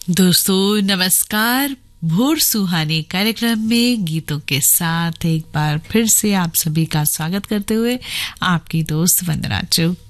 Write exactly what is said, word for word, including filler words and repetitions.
दोस्तों नमस्कार। भोर सुहानी कार्यक्रम में गीतों के साथ एक बार फिर से आप सभी का स्वागत करते हुए आपकी दोस्त वंदना चुग